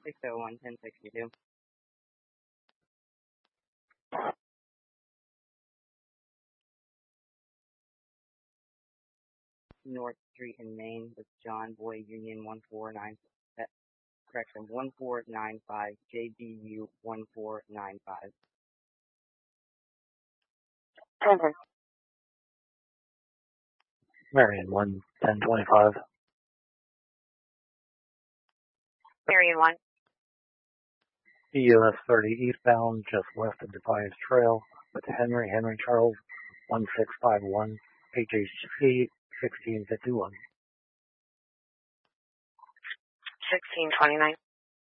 601 1062. North Street in Maine with John Boy Union 1495 JBU 1495. Over. Marion 1 1025. Marion 1. EUS 30 eastbound just west of Defiance Trail with Henry Charles 1651 HHC 1651. 1629.